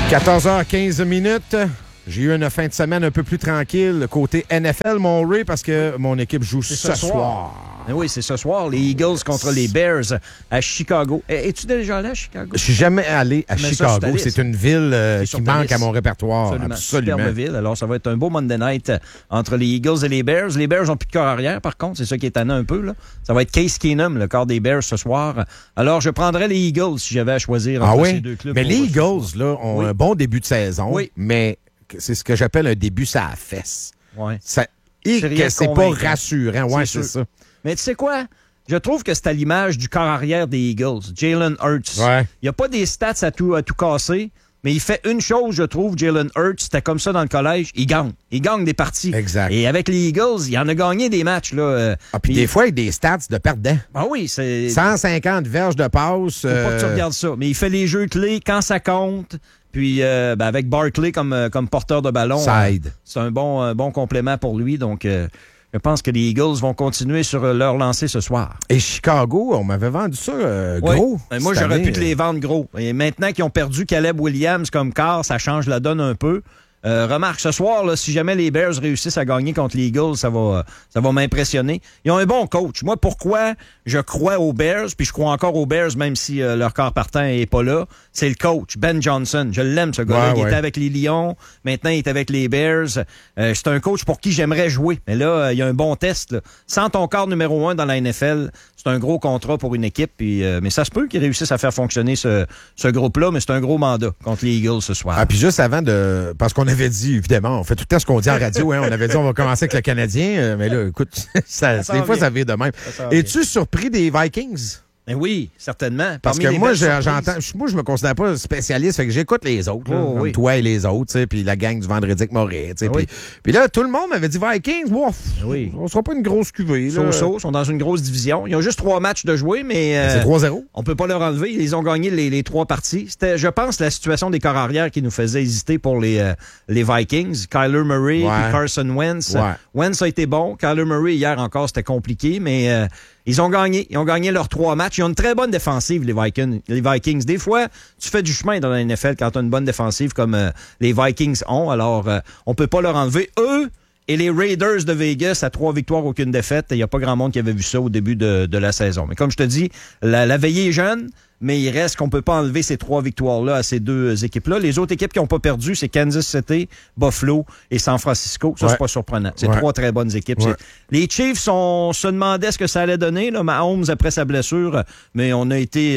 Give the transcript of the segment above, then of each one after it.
14h15. J'ai eu une fin de semaine un peu plus tranquille côté NFL, mon Ray, parce que mon équipe joue ce soir. Oui, c'est ce soir, les Eagles contre les Bears à Chicago. Es-tu déjà allé à Chicago? Je suis jamais allé à Chicago. C'est une ville qui manque à mon répertoire. Absolument. Superbe ville. Alors, ça va être un beau Monday night entre les Eagles et les Bears. Les Bears n'ont plus de corps arrière, par contre. C'est ça qui est tannant un peu, là. Ça va être Case Keenum, le corps des Bears ce soir. Alors, je prendrais les Eagles si j'avais à choisir entre ces deux clubs. Mais les Eagles, là, ont un bon début de saison. Oui. Mais c'est ce que j'appelle un début ça la fesse. Oui. C'est pas rassurant. Oui, c'est ça. Mais tu sais quoi? Je trouve que c'est à l'image du corps arrière des Eagles, Jalen Hurts. Ouais. Il n'y a pas des stats à tout casser, mais il fait une chose, je trouve, Jalen Hurts, c'était comme ça dans le collège, il gagne. Il gagne des parties. Exact. Et avec les Eagles, il en a gagné des matchs. Là. Puis des fois, avec des stats de perdant. Ah oui, c'est... 150 verges de passe. Faut pas que tu regardes ça. Mais il fait les jeux clés quand ça compte. Puis avec Barkley comme porteur de ballon, ça aide. C'est un bon complément pour lui. Donc, je pense que les Eagles vont continuer sur leur lancée ce soir. Et Chicago, on m'avait vendu ça gros. Oui. Moi, j'aurais pu te les vendre gros. Et maintenant qu'ils ont perdu Caleb Williams comme quart, ça change la donne un peu. Remarque, ce soir, là, si jamais les Bears réussissent à gagner contre les Eagles, ça va m'impressionner. Ils ont un bon coach. Moi, pourquoi je crois aux Bears, puis je crois encore aux Bears, même si leur corps partant n'est pas là, c'est le coach, Ben Johnson. Je l'aime, ce gars-là. Il était avec les Lions, maintenant il est avec les Bears. C'est un coach pour qui j'aimerais jouer. Mais là, il y a un bon test. Là. Sans ton corps numéro 1 dans la NFL, c'est un gros contrat pour une équipe. Puis, mais ça se peut qu'ils réussissent à faire fonctionner ce groupe-là, mais c'est un gros mandat contre les Eagles ce soir. Ah, puis juste avant de... Parce qu'on avait dit, évidemment, on fait tout le temps ce qu'on dit en radio. Hein, on avait dit on va commencer avec le Canadien. Mais là, écoute, des fois, ça vient de même. Es-tu surpris des Vikings? Ben oui, certainement. Parce que moi, je me considère pas spécialiste, fait que j'écoute les autres, comme toi et les autres, puis la gang du Vendredi avec Moret. Puis là, tout le monde m'avait dit Vikings, on sera pas une grosse cuvée. Ils sont dans une grosse division. Ils ont juste 3 matchs de jouer, mais c'est 3-0. On peut pas leur enlever. Ils ont gagné les 3 parties. C'était, je pense, la situation des corps arrière qui nous faisait hésiter pour les Vikings. Kyler Murray et Carson Wentz. Ouais. Wentz a été bon. Kyler Murray, hier encore, c'était compliqué, mais... Ils ont gagné. Ils ont gagné leurs 3 matchs. Ils ont une très bonne défensive, les Vikings. Des fois, tu fais du chemin dans la NFL quand tu as une bonne défensive comme les Vikings ont. Alors, on peut pas leur enlever. Eux et les Raiders de Vegas à 3 victoires, aucune défaite. Il n'y a pas grand monde qui avait vu ça au début de la saison. Mais comme je te dis, la veillée est jeune, mais il reste qu'on peut pas enlever ces 3 victoires-là à ces 2 équipes-là. Les autres équipes qui n'ont pas perdu, c'est Kansas City, Buffalo et San Francisco. Ça, c'est pas surprenant. C'est 3 très bonnes équipes. Ouais. Les Chiefs, se demandaient ce que ça allait donner. Là, Mahomes, après sa blessure, mais on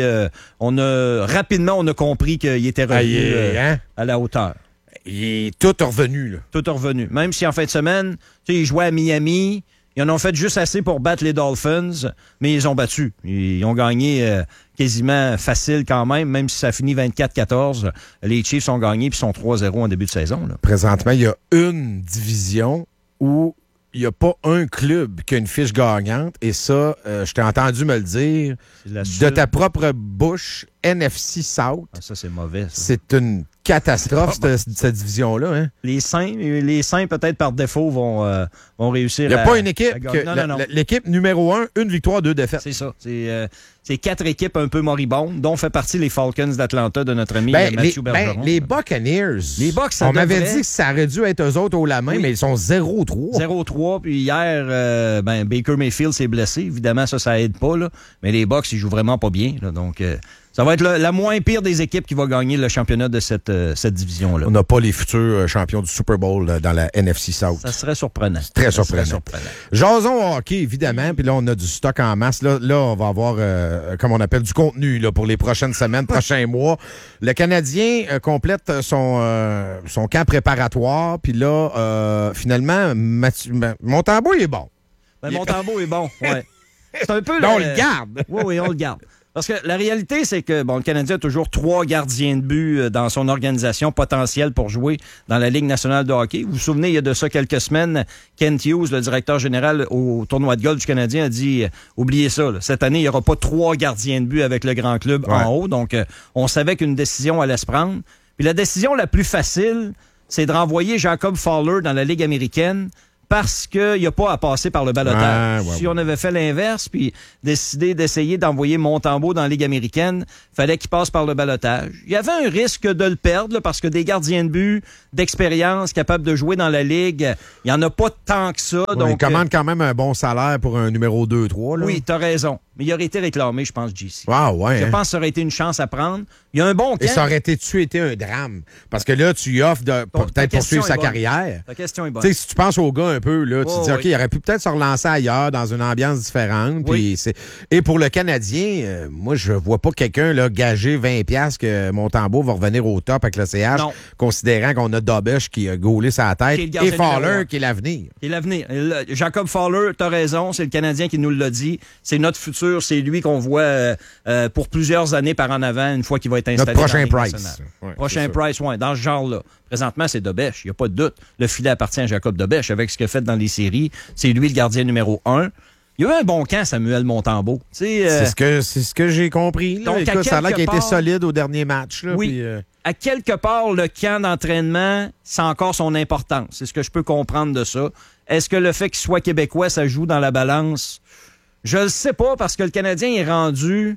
a compris qu'il était revenu à la hauteur. Il est tout revenu. Là. Tout revenu. Même si en fin de semaine, il jouait à Miami... Ils en ont fait juste assez pour battre les Dolphins, mais ils ont battu. Ils ont gagné quasiment facile quand même si ça finit 24-14. Les Chiefs ont gagné et sont 3-0 en début de saison. Là. Présentement, il y a une division où il n'y a pas un club qui a une fiche gagnante. Et ça, je t'ai entendu me le dire de ta propre bouche, NFC South. Ah, ça, c'est mauvais. Ça. C'est une catastrophe, cette division-là. Hein? Les Saints, peut-être par défaut, vont réussir à... Il n'y a pas une équipe... Non. L'équipe numéro 1, 1 victoire, 2 défaites. C'est ça. C'est 4 équipes un peu moribondes, dont fait partie les Falcons d'Atlanta de notre ami Mathieu Bergeron. Les Buccaneers. Les Bucs, on m'avait dit que ça aurait dû être eux autres haut la main, mais ils sont 0-3. 0-3. Puis hier, Baker Mayfield s'est blessé. Évidemment, ça aide pas. Là. Mais les Bucs, ils jouent vraiment pas bien. Là. Donc... ça va être la moins pire des équipes qui va gagner le championnat de cette division-là. On n'a pas les futurs champions du Super Bowl dans la NFC South. Ça serait surprenant. C'est très surprenant. Jason hockey, évidemment, puis là, on a du stock en masse. Là on va avoir, comme on appelle, du contenu là, pour les prochaines semaines, prochains mois. Le Canadien complète son camp préparatoire, puis là, finalement, Montembeault est bon. Montembeault est bon, ouais. C'est un peu... on le garde. Oui, on le garde. Parce que la réalité, c'est que le Canadien a toujours 3 gardiens de but dans son organisation potentielle pour jouer dans la Ligue nationale de hockey. Vous vous souvenez, il y a de ça quelques semaines, Kent Hughes, le directeur général au tournoi de golf du Canadien, a dit oubliez ça, là, cette année, il n'y aura pas 3 gardiens de but avec le grand club en haut. Donc, on savait qu'une décision allait se prendre. Puis la décision la plus facile, c'est de renvoyer Jacob Fowler dans la Ligue américaine parce qu'il n'y a pas à passer par le ballottage. Si on avait fait l'inverse, puis décidé d'essayer d'envoyer Montembeault dans la Ligue américaine, fallait qu'il passe par le ballottage. Il y avait un risque de le perdre, là, parce que des gardiens de but d'expérience capables de jouer dans la Ligue, il n'y en a pas tant que ça. Donc, il commande quand même un bon salaire pour un numéro 2-3. Là. Oui, t'as raison. Mais il aurait été réclamé, je pense, JC. Ah ouais. Je pense que ça aurait été une chance à prendre. Il y a un bon camp. Et ça aurait été un drame. Parce que là, tu lui offres de peut-être poursuivre sa carrière. Ta question est bonne. T'sais, si tu penses au gars un peu, là, tu te dis, OK, il aurait pu peut-être se relancer ailleurs, dans une ambiance différente. Oui. Et pour le Canadien, moi, je vois pas quelqu'un là, gager 20$ que Montembeault va revenir au top avec le CH, considérant qu'on a Dobesch qui a gaulé sa tête et Fowler qui est l'avenir. Qui est l'avenir. Jacob Fowler, t'as raison, c'est le Canadien qui nous l'a dit. C'est notre futur, c'est lui qu'on voit pour plusieurs années par en avant, une fois qu'il va être installé. Notre prochain Price. Ouais, prochain Price, oui, dans ce genre-là. Présentement, c'est Dobesch, il n'y a pas de doute. Le filet appartient à Jacob Dobesch avec ce qu'il a fait dans les séries. C'est lui le gardien numéro 1. Il y a eu un bon camp, Samuel Montembeault. C'est ce que j'ai compris. Là. Donc, écoute, ça a l'air qu'il a été solide au dernier match. Là, oui. Puis, À quelque part, le camp d'entraînement, c'est encore son importance. C'est ce que je peux comprendre de ça. Est-ce que le fait qu'il soit québécois, ça joue dans la balance? Je le sais pas, parce que le Canadien est rendu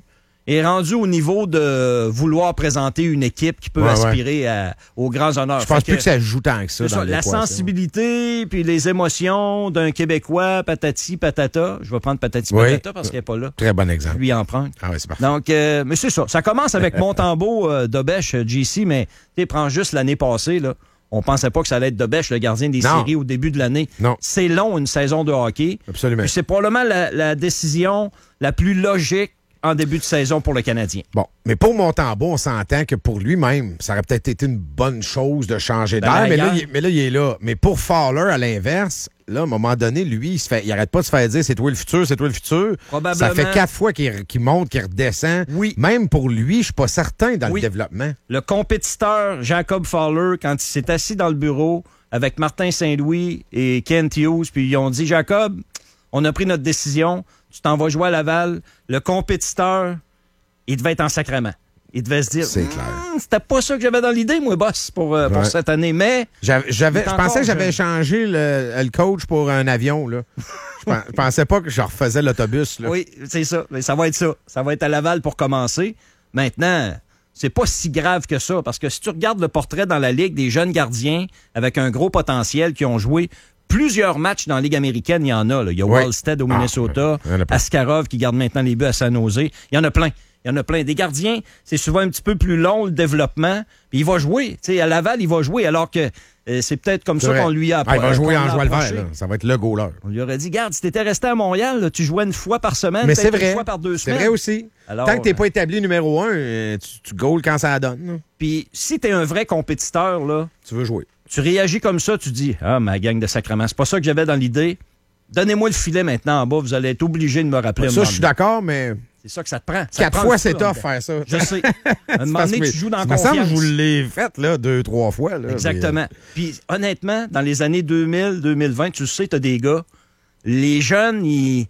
au niveau de vouloir présenter une équipe qui peut aspirer aux grands honneurs. Je pense plus que ça joue tant que ça. Dans la sensibilité puis les émotions d'un Québécois, patati patata. Je vais prendre patati patata parce qu'il n'est pas là. Très bon exemple. Lui en prendre. Ah oui, c'est parfait. Donc, mais c'est ça. Ça commence avec Montembeault, Dobesch, JC, mais tu prends juste l'année passée, là. On pensait pas que ça allait être Dobesch, le gardien des séries, au début de l'année. Non. C'est long, une saison de hockey. Absolument. Puis c'est probablement la décision la plus logique en début de saison pour le Canadien. Bon, mais pour Montembeault, on s'entend que pour lui-même, ça aurait peut-être été une bonne chose de changer d'air, mais là, il est là. Mais pour Fowler, à l'inverse, là, à un moment donné, lui, il arrête pas de se faire dire « c'est toi le futur, c'est toi le futur ». Ça fait 4 fois qu'il monte, qu'il redescend. Oui. Même pour lui, je suis pas certain dans le développement. Le compétiteur Jacob Fowler, quand il s'est assis dans le bureau avec Martin Saint-Louis et Kent Hughes, puis ils ont dit « Jacob, on a pris notre décision, tu t'en vas jouer à Laval. » Le compétiteur, il devait être en sacrement. Il devait se dire, c'était pas ça que j'avais dans l'idée, moi, boss, pour cette année, mais... Je pensais que j'avais changé le coach pour un avion, là. Je pensais pas que je refaisais l'autobus, là. Oui, c'est ça. Mais ça va être ça. Ça va être à Laval pour commencer. Maintenant, c'est pas si grave que ça, parce que si tu regardes le portrait dans la Ligue des jeunes gardiens avec un gros potentiel qui ont joué plusieurs matchs dans la Ligue américaine, il y en a. Là. Il y a Wallstead au Minnesota, Askarov qui garde maintenant les buts à San Jose. Il y en a plein. Il y en a plein. Des gardiens, c'est souvent un petit peu plus long, le développement. Puis il va jouer. T'sais, à Laval, il va jouer, alors que c'est peut-être comme ça qu'on lui a approché. Il va jouer en joie le vert. Ça va être le goaler. On lui aurait dit, garde, si t'étais resté à Montréal, là, tu jouais une fois par semaine, mais c'est vrai. Une fois par 2 semaines. C'est vrai aussi. Alors, tant que t'es pas établi numéro 1, tu goals quand ça donne. Puis si t'es un vrai compétiteur, là, tu veux jouer. Tu réagis comme ça, tu dis, ah, ma gang de sacrements, c'est pas ça que j'avais dans l'idée. Donnez-moi le filet maintenant en bas, vous allez être obligé de me rappeler. Ça, je suis d'accord, mais... C'est ça que ça te prend. 4 fois, c'est tough faire ça. Je sais. À un moment donné, tu joues dans la confiance. Il me semble que je vous l'ai fait, là, 2-3 fois. Là, exactement. Puis, honnêtement, dans les années 2000, 2020, tu sais, t'as des gars, les jeunes,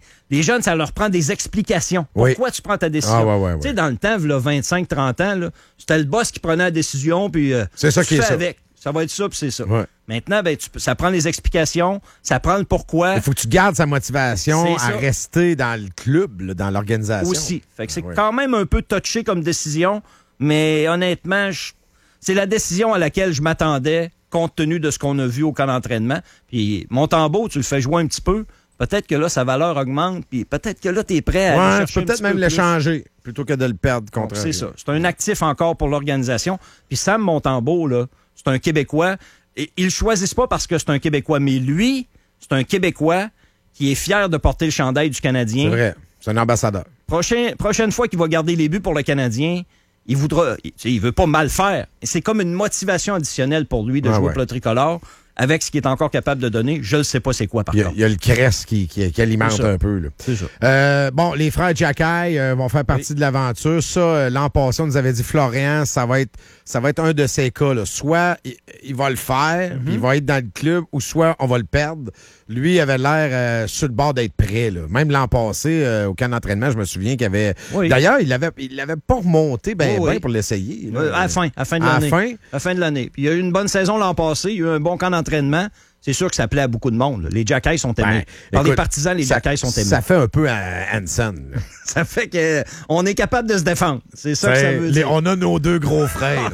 ça leur prend des explications. Pourquoi tu prends ta décision? Tu sais, dans le temps, là, 25-30 ans, là, c'était le boss qui prenait la décision, puis c'est ça qui est ça. Avec. Ça va être ça, puis c'est ça. Ouais. Maintenant, ben, ça prend les explications, ça prend le pourquoi. Il faut que tu gardes sa motivation à rester dans le club, là, dans l'organisation. Aussi. Fait que c'est quand même un peu touché comme décision, mais honnêtement, c'est la décision à laquelle je m'attendais, compte tenu de ce qu'on a vu au camp d'entraînement. Puis Montembeault, tu le fais jouer un petit peu. Peut-être que là, sa valeur augmente, puis peut-être que là, tu es prêt à aller chercher peut-être même le changer plutôt que de le perdre contre. C'est ça. C'est un actif encore pour l'organisation. Puis Sam Montembeault, là, c'est un Québécois. Et ils le choisissent pas parce que c'est un Québécois, mais lui, c'est un Québécois qui est fier de porter le chandail du Canadien. C'est vrai. C'est un ambassadeur. Prochaine fois qu'il va garder les buts pour le Canadien, il veut pas mal faire. C'est comme une motivation additionnelle pour lui de jouer pour le tricolore. Avec ce qu'il est encore capable de donner, je ne sais pas c'est quoi, par contre. Il y a le Crest qui alimente un peu. Là. C'est ça. Bon, les frères Jacky vont faire partie de l'aventure. Ça, l'an passé, on nous avait dit Florian, ça va être un de ces cas. Là. Soit il va le faire, puis il va être dans le club, ou soit on va le perdre. Lui, il avait l'air sur le bord d'être prêt. Là. Même l'an passé, au camp d'entraînement, je me souviens qu'il avait... Oui. D'ailleurs, il l'avait pas remonté bien pour l'essayer. À la fin de l'année. À la fin de l'année. Puis il y a eu une bonne saison l'an passé. Il y a eu un bon camp d'entraînement. c'est sûr que ça plaît à beaucoup de monde. Là. Les Jackeyes sont aimés. Par les partisans, les Jackeyes sont aimés. Ça fait un peu Hanson. Ça fait qu'on est capable de se défendre. C'est ça que ça veut dire. On a nos deux gros frères.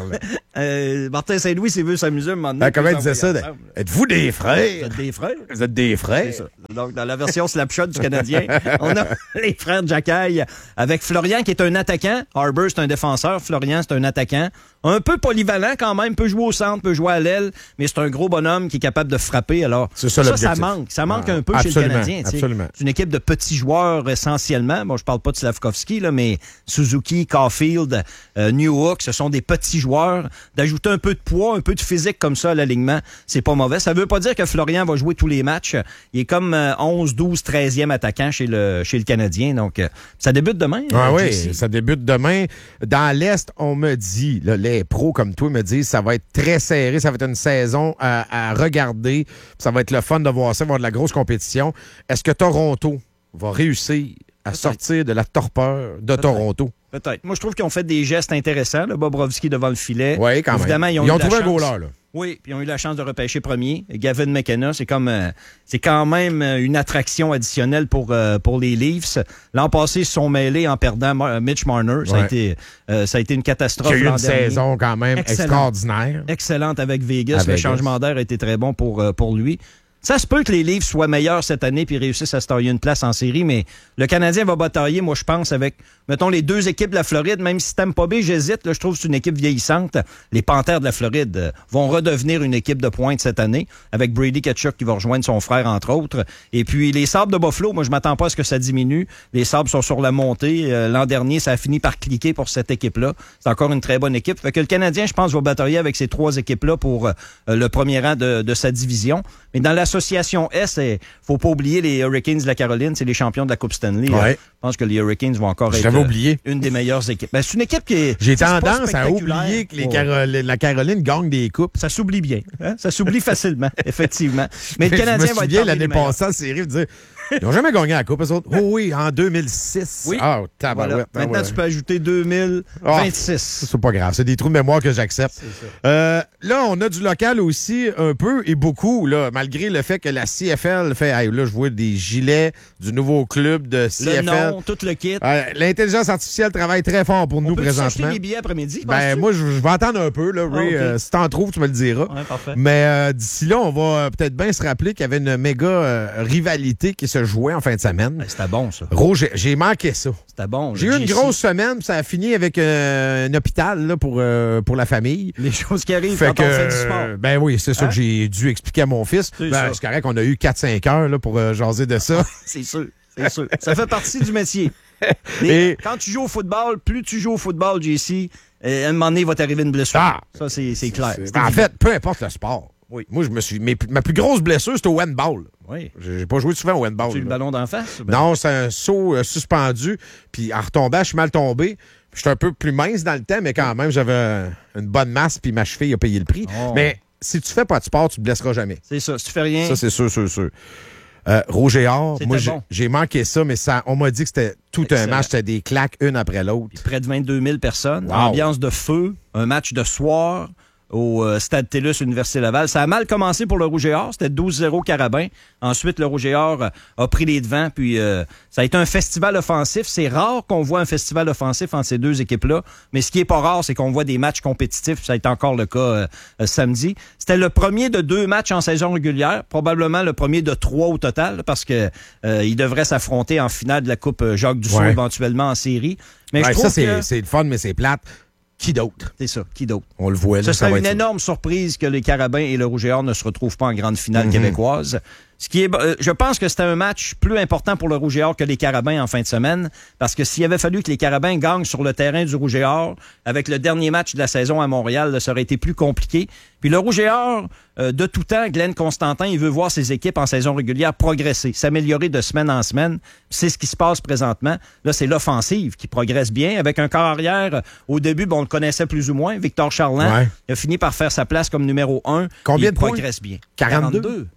Martin Saint-Louis, s'il veut s'amuser, comment il disait ça? Êtes-vous des frères? Vous êtes des frères? Vous êtes des frères? C'est ça. Donc, dans la version Slapshot du Canadien, on a les frères Jackey avec Florian qui est un attaquant. Harbour, c'est un défenseur. Florian, c'est un attaquant. Un peu polyvalent quand même. Peut jouer au centre, peut jouer à l'aile, mais c'est un gros bonhomme qui est capable de frapper. Alors, ça manque. Ça manque un peu chez le Canadien. Absolument. C'est une équipe de petits joueurs essentiellement. Bon, je parle pas de Slavkovski, là, mais Suzuki, Caulfield, Newhook, ce sont des petits joueurs. D'ajouter un peu de poids, un peu de physique comme ça à l'alignement, c'est pas mauvais. Ça veut pas dire que Florian va jouer tous les matchs. Il est comme 11, 12, 13e attaquant chez le Canadien. Donc, ça débute demain. Oui, ça débute demain. Dans l'Est, on me dit, là, les pros comme toi me disent, ça va être très serré. Ça va être une saison à regarder. Ça va être le fun de voir ça, voir de la grosse compétition. Est-ce que Toronto va réussir à sortir de la torpeur de Toronto? Peut-être. Moi, je trouve qu'ils ont fait des gestes intéressants. Là. Bobrovski devant le filet. Oui, quand évidemment, même. Ils ont trouvé un goaler, là. Oui, puis ils ont eu la chance de repêcher premier. Gavin McKenna, c'est quand même une attraction additionnelle pour les Leafs. L'an passé, ils se sont mêlés en perdant Mitch Marner. Ça a été une catastrophe. Il y a eu une saison quand même extraordinaire. Excellente avec Vegas. Le changement d'air a été très bon pour lui. Ça se peut que les Leafs soient meilleurs cette année puis réussissent à se tailler une place en série, mais le Canadien va batailler, moi, je pense, avec, mettons, les deux équipes de la Floride. Même si Tampa Bay, j'hésite, là, je trouve que c'est une équipe vieillissante. Les Panthères de la Floride vont redevenir une équipe de pointe cette année, avec Brady Tkachuk qui va rejoindre son frère, entre autres. Et puis, les Sabres de Buffalo, moi, je m'attends pas à ce que ça diminue. Les Sabres sont sur la montée. L'an dernier, ça a fini par cliquer pour cette équipe-là. C'est encore une très bonne équipe. Fait que le Canadien, je pense, va batailler avec ces trois équipes-là pour le premier rang de sa division. Mais dans l'association S, faut pas oublier les Hurricanes de la Caroline, c'est les champions de la Coupe Stanley. Ouais. Je pense que les Hurricanes vont encore être une des meilleures équipes. Ben, c'est une équipe qui est... J'ai tendance à oublier que la Caroline gagne des coupes. Ça s'oublie bien. Hein? Ça s'oublie facilement, effectivement. Mais le Canadien va être parmi l'année passée en série, de dire... Ils n'ont jamais gagné la Coupe, eux autres. Oh oui, en 2006. Oui. Ah, tabarouette. Voilà. Maintenant, tu peux ajouter 2026. C'est pas grave. C'est des trous de mémoire que j'accepte. Là, on a du local aussi, un peu et beaucoup, là, malgré le fait que la CFL fait... Hey, là, je vois des gilets du nouveau club de CFL. Le nom, tout le kit. L'intelligence artificielle travaille très fort pour nous présentement. On peut acheter des billets après-midi, moi, je vais attendre un peu, là, Ray. Okay. Si t'en trouves, tu me le diras. Ouais, parfait. Mais d'ici là, on va peut-être bien se rappeler qu'il y avait une méga rivalité qui se jouait en fin de semaine. C'était bon, ça. Rouge, j'ai manqué ça. C'était bon. J'ai eu une grosse semaine, puis ça a fini avec un hôpital là, pour la famille. Les choses qui arrivent quand on fait du sport. Ben oui, c'est ça que j'ai dû expliquer à mon fils. C'est correct qu'on a eu 4-5 heures là, pour jaser de ça. C'est sûr. Ça fait partie du métier. Quand tu joues au football, plus tu joues au football, JC, à un moment donné, il va t'arriver une blessure. Ça, c'est clair. En fait, peu importe le sport. Oui. Moi, ma plus grosse blessure, c'était au handball. Oui. J'ai pas joué souvent au handball. Tu as eu le ballon d'en face? Non, c'est un saut suspendu. Puis en retombant, je suis mal tombé. J'étais un peu plus mince dans le temps, mais quand même, j'avais une bonne masse, puis ma cheville a payé le prix. Oh. Mais si tu fais pas de sport, tu te blesseras jamais. C'est ça. Si tu fais rien. Ça, c'est sûr. Rouge et or, moi, j'ai manqué ça, mais on m'a dit que c'était tout un match, c'était des claques, une après l'autre. Près de 22 000 personnes. Wow. Ambiance de feu, un match de soir au Stade TELUS, Université Laval. Ça a mal commencé pour le Rouge et Or. C'était 12-0 Carabin. Ensuite, le Rouge et Or a pris les devants. Puis, ça a été un festival offensif. C'est rare qu'on voit un festival offensif entre ces deux équipes-là. Mais ce qui est pas rare, c'est qu'on voit des matchs compétitifs. Ça a été encore le cas samedi. C'était le premier de 2 matchs en saison régulière. Probablement le premier de 3 au total, parce que ils devraient s'affronter en finale de la Coupe Jacques Dussault, éventuellement en série. Mais je trouve que c'est le fun, mais c'est plate. Qui d'autre? C'est ça, qui d'autre? On le voit. Là, ce serait une énorme surprise que les Carabins et le Rouge et Or ne se retrouvent pas en grande finale québécoise. Ce qui est, je pense que c'était un match plus important pour le Rouge et Or que les Carabins en fin de semaine, parce que s'il avait fallu que les Carabins gagnent sur le terrain du Rouge et Or, avec le dernier match de la saison à Montréal, ça aurait été plus compliqué. Puis le Rouge et Or, de tout temps, Glenn Constantin, il veut voir ses équipes en saison régulière progresser, s'améliorer de semaine en semaine. C'est ce qui se passe présentement. Là, c'est l'offensive qui progresse bien, avec un corps arrière. Au début, on le connaissait plus ou moins, Victor Charland. Il a fini par faire sa place comme numéro 1. Combien de points? progresse bien. 42.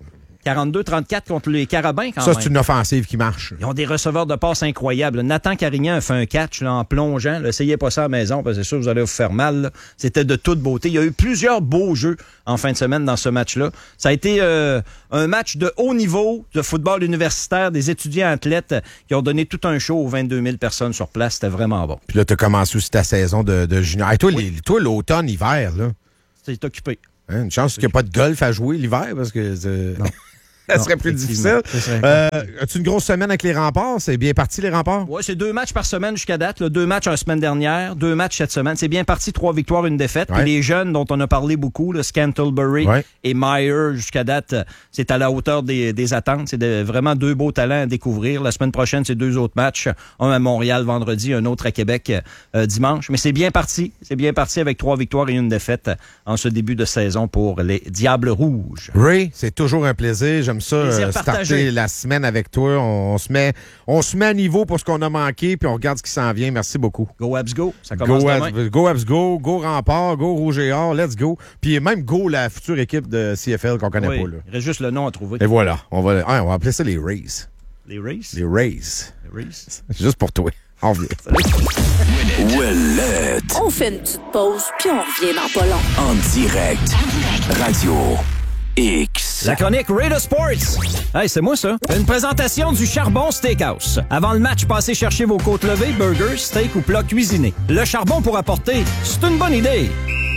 42-34 contre les Carabins, quand Ça, même. c'est une offensive qui marche. Ils ont des receveurs de passe incroyables. Nathan Carignan a fait un catch là, en plongeant. Là, essayez pas ça à la maison, parce que c'est sûr que vous allez vous faire mal. Là. C'était de toute beauté. Il y a eu plusieurs beaux jeux en fin de semaine dans ce match-là. Ça a été un match de haut niveau de football universitaire, des étudiants athlètes qui ont donné tout un show aux 22 000 personnes sur place. C'était vraiment bon. Puis là, tu as commencé aussi ta saison de junior. Hey, toi, l'automne, hiver, là. C'est occupé. Hein, une chance qu'il n'y a pas de golf à jouer l'hiver, parce que ça serait plus difficile. As-tu une grosse semaine avec les Remparts? C'est bien parti, les Remparts? Oui, c'est 2 matchs par semaine jusqu'à date. Là. 2 matchs la semaine dernière, 2 matchs cette semaine. C'est bien parti, 3 victoires, 1 défaite. Ouais. Puis les jeunes dont on a parlé beaucoup, là, Scantlebury et Meyer, jusqu'à date, c'est à la hauteur des attentes. C'est vraiment 2 beaux talents à découvrir. La semaine prochaine, c'est 2 autres matchs. Un à Montréal vendredi, un autre à Québec dimanche. Mais c'est bien parti. C'est bien parti avec 3 victoires et 1 défaite en ce début de saison pour les Diables Rouges. Ray, c'est toujours un plaisir. J'aime ça, Plaisir starter partagé. la semaine avec toi. On se met à niveau pour ce qu'on a manqué, puis on regarde ce qui s'en vient. Merci beaucoup. Go Habs Go. Ça commence demain. Go Habs Go, Go Remparts, Go Rouge et Or, let's go. Puis même Go la future équipe de CFL qu'on connaît Oui, pas. Là. il reste juste le nom à trouver. Et voilà, on va appeler ça les Rays. Les Rays? Les Rays. Les Rays. Juste pour toi. On revient. Ouellette. On fait une petite pause, puis on revient dans pas long. En direct. Radio X. La chronique Raider Sports. Hey, c'est moi ça. Une présentation du Charbon Steakhouse. Avant le match, passez chercher vos côtes levées, burgers, steak ou plats cuisinés. Le charbon pour apporter, c'est une bonne idée.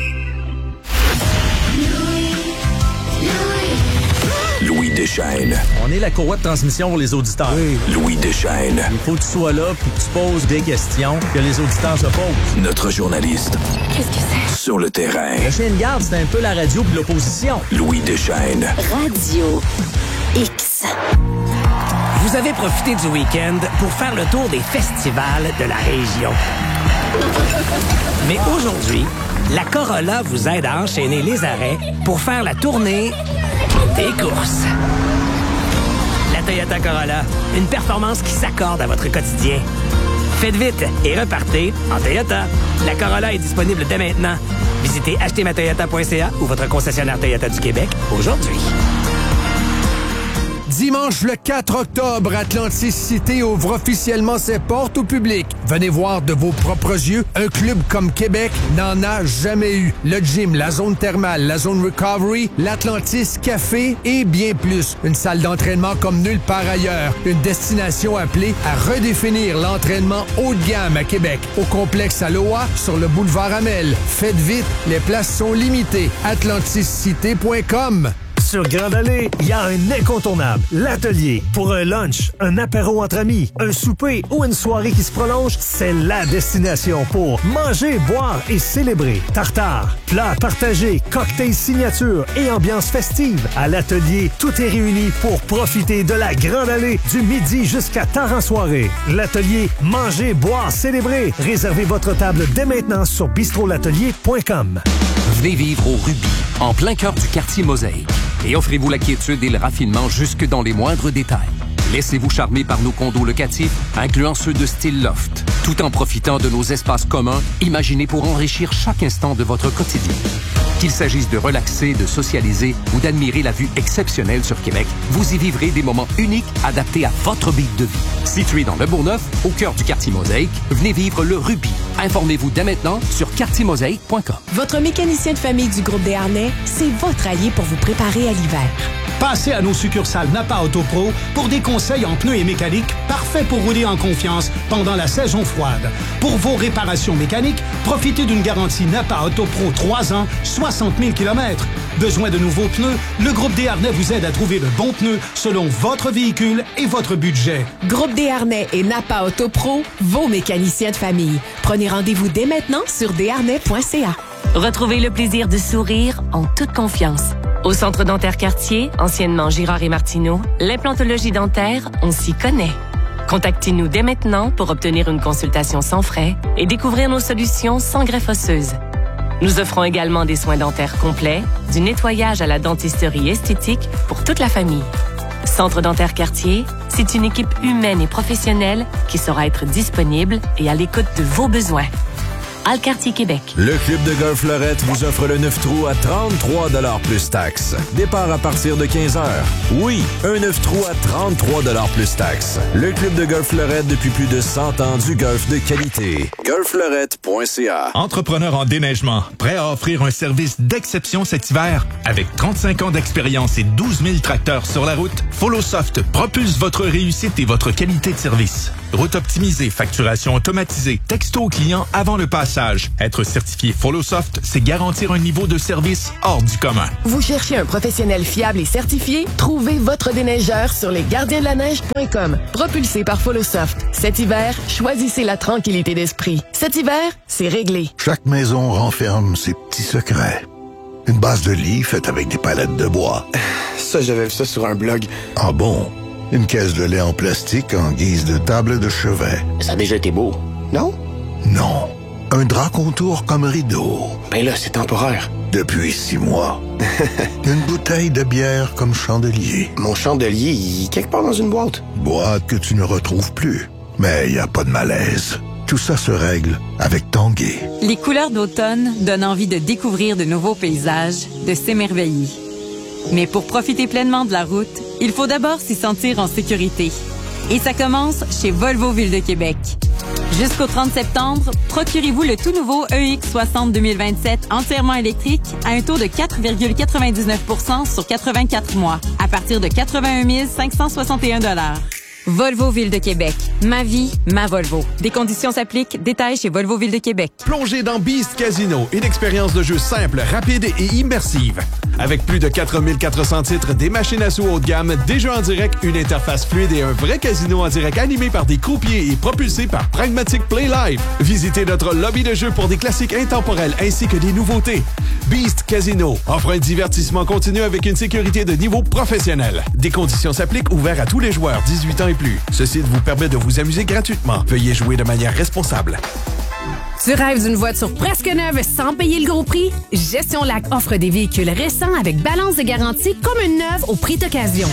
Louis Deschênes. On est la courroie de transmission pour les auditeurs. Louis Deschênes. Il faut que tu sois là puis que tu poses des questions que les auditeurs se posent. Notre journaliste. Qu'est-ce que c'est? Sur le terrain. Le chien de garde, c'est un peu la radio de l'opposition. Louis Deschênes. Radio X. Vous avez profité du week-end pour faire le tour des festivals de la région. Mais aujourd'hui, la Corolla vous aide à enchaîner les arrêts pour faire la tournée des courses. La Toyota Corolla, une performance qui s'accorde à votre quotidien. Faites vite et repartez en Toyota. La Corolla est disponible dès maintenant. Visitez achetermatoyota.ca ou votre concessionnaire Toyota du Québec aujourd'hui. Dimanche le 4 octobre, Atlantis Cité ouvre officiellement ses portes au public. Venez voir de vos propres yeux, un club comme Québec n'en a jamais eu. Le gym, la zone thermale, la zone recovery, l'Atlantis Café et bien plus. Une salle d'entraînement comme nulle part ailleurs. Une destination appelée à redéfinir l'entraînement haut de gamme à Québec. Au complexe Aloha, sur le boulevard Amel. Faites vite, les places sont limitées. AtlantisCité.com. Sur Grande Allée, il y a un incontournable, l'atelier. Pour un lunch, un apéro entre amis, un souper ou une soirée qui se prolonge, c'est la destination pour manger, boire et célébrer. Tartare, plats partagés, cocktails signature et ambiance festive. À l'atelier, tout est réuni pour profiter de la Grande Allée du midi jusqu'à tard en soirée. L'atelier, manger, boire, célébrer. Réservez votre table dès maintenant sur bistrolatelier.com. Venez vivre au Ruby, en plein cœur du quartier Mosaïque. Et offrez-vous la quiétude et le raffinement jusque dans les moindres détails. Laissez-vous charmer par nos condos locatifs, incluant ceux de style loft, tout en profitant de nos espaces communs, imaginés pour enrichir chaque instant de votre quotidien. Qu'il s'agisse de relaxer, de socialiser ou d'admirer la vue exceptionnelle sur Québec, vous y vivrez des moments uniques adaptés à votre beat de vie. Situé dans le Bourgneuf, au cœur du quartier Mosaïque, venez vivre le Ruby. Informez-vous dès maintenant sur quartiermosaïque.com. Votre mécanicien de famille du groupe Desharnais, c'est votre allié pour vous préparer à l'hiver. Passez à nos succursales Napa Auto Pro pour des conseils en pneus et mécanique parfaits pour rouler en confiance pendant la saison froide. Pour vos réparations mécaniques, profitez d'une garantie Napa Auto Pro 3 ans, 60 000 km. Besoin de nouveaux pneus? Le groupe Desharnais vous aide à trouver le bon pneu selon votre véhicule et votre budget. Groupe Desharnais et Napa Auto Pro, vos mécaniciens de famille. Prenez rendez-vous dès maintenant sur desharnais.ca. Retrouvez le plaisir de sourire en toute confiance. Au Centre dentaire Cartier, anciennement Girard et Martineau, l'implantologie dentaire, on s'y connaît. Contactez-nous dès maintenant pour obtenir une consultation sans frais et découvrir nos solutions sans greffe osseuse. Nous offrons également des soins dentaires complets, du nettoyage à la dentisterie esthétique pour toute la famille. Centre dentaire Cartier, c'est une équipe humaine et professionnelle qui saura être disponible et à l'écoute de vos besoins. Alcartier Québec. Le Club de golf Lorette vous offre le 9 trous à 33 $ plus taxes. Départ à partir de 15 heures. Oui, un 9 trous à 33 $ plus taxes. Le Club de golf Lorette depuis plus de 100 ans du golf de qualité. golflorette.ca. Entrepreneur en déneigement, prêt à offrir un service d'exception cet hiver? Avec 35 ans d'expérience et 12 000 tracteurs sur la route, FollowSoft propulse votre réussite et votre qualité de service. Route optimisée, facturation automatisée, texto au client avant le passage. Être certifié FollowSoft, c'est garantir un niveau de service hors du commun. Vous cherchez un professionnel fiable et certifié? Trouvez votre déneigeur sur lesgardiensdelaneige.com. Propulsé par FollowSoft. Cet hiver, choisissez la tranquillité d'esprit. Cet hiver, c'est réglé. Chaque maison renferme ses petits secrets. Une base de lit faite avec des palettes de bois. Ça, j'avais vu ça sur un blog. Ah bon? Une caisse de lait en plastique en guise de table de chevet. Ça a déjà été beau, non? Non. Un drap contour comme rideau. Ben là, c'est temporaire. Depuis 6 mois. Une bouteille de bière comme chandelier. Mon chandelier, il est quelque part dans une boîte. Boîte que tu ne retrouves plus. Mais il n'y a pas de malaise. Tout ça se règle avec Tanguay. Les couleurs d'automne donnent envie de découvrir de nouveaux paysages, de s'émerveiller. Mais pour profiter pleinement de la route, il faut d'abord s'y sentir en sécurité. Et ça commence chez Volvo Ville de Québec. Jusqu'au 30 septembre, procurez-vous le tout nouveau EX60 2027 entièrement électrique à un taux de 4,99% sur 84 mois, à partir de 81 561 $. Volvo Ville de Québec. Ma vie, ma Volvo. Des conditions s'appliquent. Détails chez Volvo Ville de Québec. Plongez dans Beast Casino, une expérience de jeu simple, rapide et immersive. Avec plus de 4400 titres, des machines à sous haut de gamme, des jeux en direct, une interface fluide et un vrai casino en direct animé par des croupiers et propulsé par Pragmatic Play Live. Visitez notre lobby de jeu pour des classiques intemporels ainsi que des nouveautés. Beast Casino offre un divertissement continu avec une sécurité de niveau professionnel. Des conditions s'appliquent, ouvert à tous les joueurs 18 ans et plus. Ce site vous permet de vous amuser gratuitement. Veuillez jouer de manière responsable. Tu rêves d'une voiture presque neuve sans payer le gros prix? Gestion Lac offre des véhicules récents avec balance de garantie comme une neuve au prix d'occasion.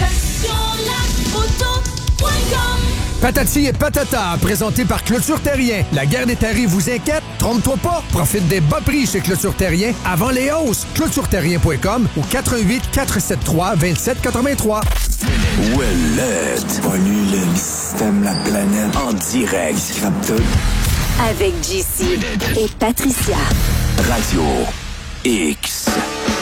Patati et Patata, présenté par Clôture Terrien. La guerre des tarifs vous inquiète? Trompe-toi pas. Profite des bas prix chez Clôture Terrien avant les hausses. ClôtureTerrien.com ou 88 473 2783. Ouellette. Pollue le système, la planète. En direct. Scrap tout. Avec JC et Patricia. Radio X.